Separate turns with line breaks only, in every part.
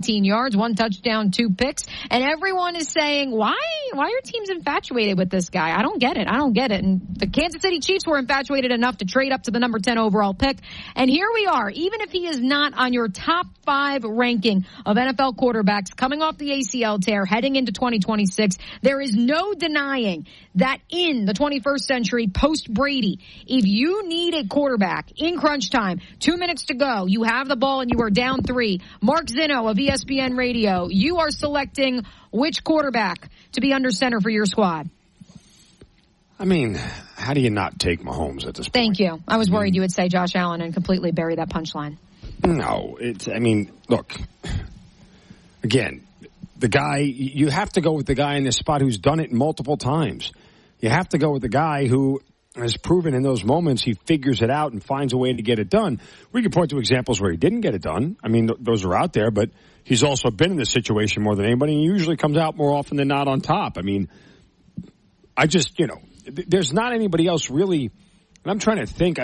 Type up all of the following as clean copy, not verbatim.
yards, 1 touchdown, 2 picks. And everyone is saying, why are teams infatuated with this guy? I don't get it. And the Kansas City Chiefs were infatuated enough to trade up to the number 10 overall pick. And here we are. Even if he is not on your top 5 ranking of NFL quarterbacks coming off the ACL tear, heading into 2026, there is no denying that in the 21st century, post-Brady, if you need a quarterback in crunch time, 2 minutes to go, you have the ball and you are down 3, Mark Zinno of ESPN Radio, you are selecting which quarterback to be under center for your squad.
I mean, how do you not take Mahomes at this point?
Thank you. I was worried you would say Josh Allen and completely bury that punchline.
No, look, again, the guy, you have to go with the guy in this spot who's done it multiple times. You have to go with the guy who has proven in those moments he figures it out and finds a way to get it done. We can point to examples where he didn't get it done. I mean, those are out there, but he's also been in this situation more than anybody, and he usually comes out more often than not on top. I mean, there's not anybody else really, and I'm trying to think,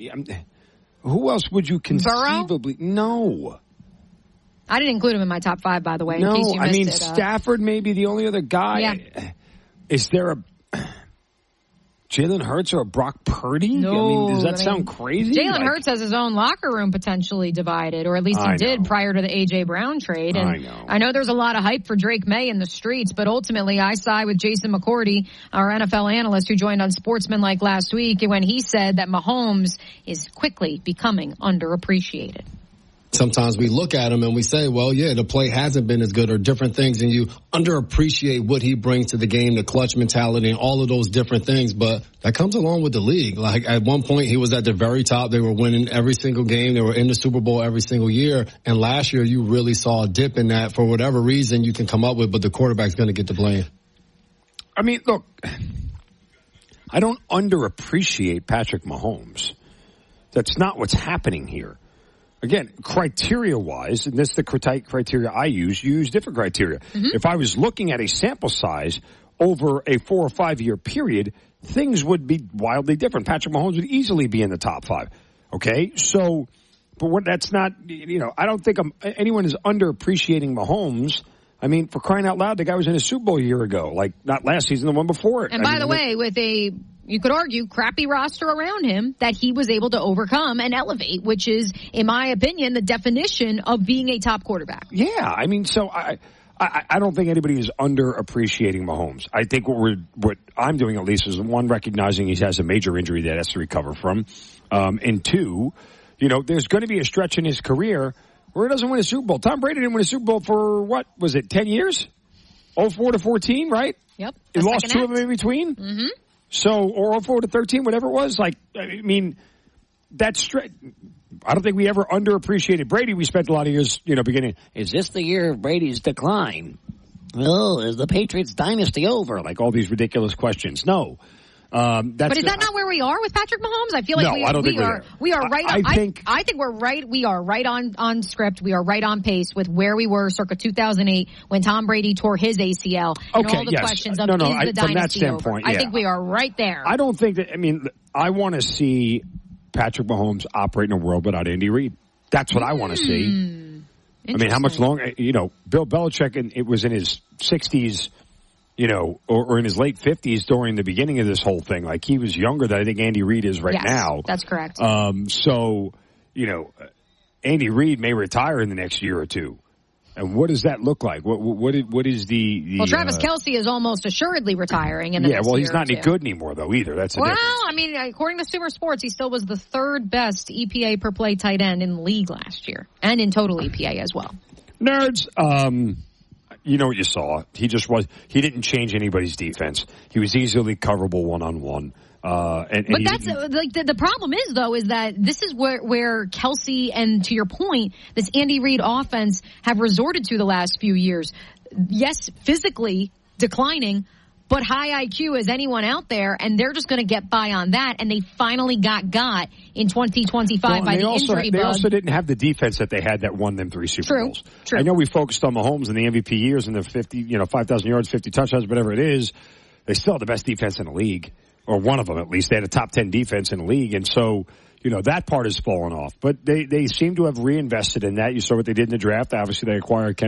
who else would you conceivably?
Burrow?
No.
I didn't include him in my top 5, by the way.
No,
in case you missed it.
Stafford may be the only other guy.
Yeah.
Is there a Jalen Hurts or a Brock Purdy?
No.
Does that sound crazy?
Jalen Hurts has his own locker room potentially divided, or at least he did prior to the A.J. Brown trade. And I know there's a lot of hype for Drake May in the streets, but ultimately I side with Jason McCourty, our NFL analyst who joined on Sportsmanlike last week, when he said that Mahomes is quickly becoming underappreciated.
Sometimes we look at him and we say, well, yeah, the play hasn't been as good or different things, and you underappreciate what he brings to the game, the clutch mentality and all of those different things. But that comes along with the league. Like at one point he was at the very top. They were winning every single game. They were in the Super Bowl every single year. And last year you really saw a dip in that for whatever reason you can come up with, but the quarterback's going to get the blame.
I mean, look, I don't underappreciate Patrick Mahomes. That's not what's happening here. Again, criteria-wise, and this is the criteria I use, you use different criteria. Mm-hmm. If I was looking at a sample size over a 4 or 5 year period, things would be wildly different. Patrick Mahomes would easily be in the top 5. Okay? So, but that's not, I don't think anyone is underappreciating Mahomes. I mean, for crying out loud, the guy was in a Super Bowl a year ago. Like, not last season, the one before it.
And by the way, with you could argue, crappy roster around him, that he was able to overcome and elevate, which is, in my opinion, the definition of being a top quarterback.
Yeah, I mean, so I don't think anybody is underappreciating Mahomes. I think what I'm doing at least is, one, recognizing he has a major injury that has to recover from, and 2, there's going to be a stretch in his career where he doesn't win a Super Bowl. Tom Brady didn't win a Super Bowl for, 10 years? 04 to 14, right?
Yep.
He lost 2 of them in between?
Mm-hmm.
So, or 04 to 13, whatever it was. Like, I mean, that's straight. I don't think we ever underappreciated Brady. We spent a lot of years, beginning, is this the year of Brady's decline? Oh, is the Patriots dynasty over? Like all these ridiculous questions. No.
But is that not where we are with Patrick Mahomes? I feel like we are right on. I think we're right. We are right on script. We are right on pace with where we were circa 2008 when Tom Brady tore his ACL. And all the questions of is the dynasty
from that standpoint,
over? I think we are right there.
I don't think that. I mean, I want to see Patrick Mahomes operate in a world without Andy Reid. That's what I want to see. I mean, how much longer? Bill Belichick, and it was in his 60s. Or in his late 50s during the beginning of this whole thing. Like, he was younger than I think Andy Reid is right now.
That's correct.
So, Andy Reid may retire in the next year or two. And what does that look like? What is the
Well, Travis Kelce is almost assuredly retiring in the next year.
He's not any good anymore, though, either. That's the difference.
I mean, according to Sumer Sports, he still was the 3rd best EPA per play tight end in the league last year. And in total EPA as well.
Nerds, you know what you saw. He didn't change anybody's defense. He was easily coverable one-on-one. But
that's the problem is, though, is that this is where Kelce and, to your point, this Andy Reid offense have resorted to the last few years. Yes, physically declining, but high IQ as anyone out there, and they're just going to get by on that. And they finally got in 2025 by the injury bug.
They also didn't have the defense that they had that won them 3 Super Bowls.
True.
I know we focused on Mahomes and the MVP years and the 5,000 yards, 50 touchdowns, whatever it is. They still have the best defense in the league, or one of them at least. They had a top 10 defense in the league, and so that part has fallen off. But they seem to have reinvested in that. You saw what they did in the draft. Obviously, they acquired